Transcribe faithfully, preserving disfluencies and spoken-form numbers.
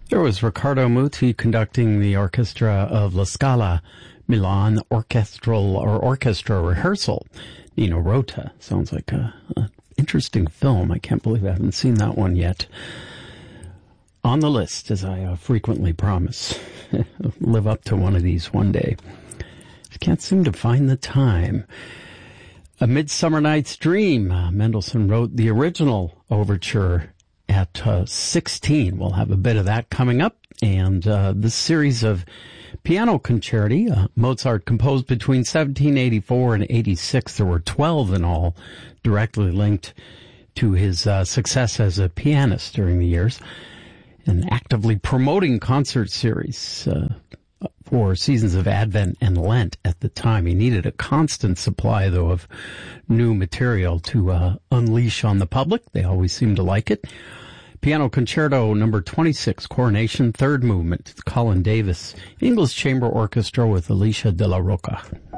There was Riccardo Muti conducting the orchestra of La Scala Milan Orchestral or Orchestra Rehearsal. Nino Rota. Sounds like a, a interesting film. I can't believe I haven't seen that one yet. On the list, as I uh, frequently promise. Live up to one of these one day. Just can't seem to find the time. A Midsummer Night's Dream. Uh, Mendelssohn wrote the original overture at uh, sixteen. We'll have a bit of that coming up. And uh, this series of piano concerti, uh, Mozart composed between seventeen eighty-four and eighty-six. There were twelve in all, directly linked to his uh, success as a pianist during the years. And actively promoting concert series uh, for seasons of Advent and Lent at the time. He needed a constant supply, though, of new material to uh, unleash on the public. They always seem to like it. Piano Concerto number twenty-six, Coronation, third movement, Colin Davis, English Chamber Orchestra with Alicia de la Roca.